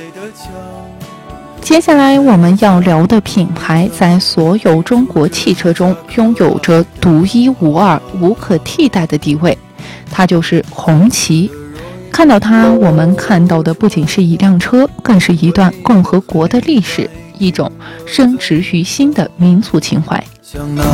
接下来我们要聊的品牌，在所有中国汽车中拥有着独一无二、无可替代的地位，它就是红旗。看到它，我们看到的不仅是一辆车，更是一段共和国的历史，一种深植于心的民族情怀。 像那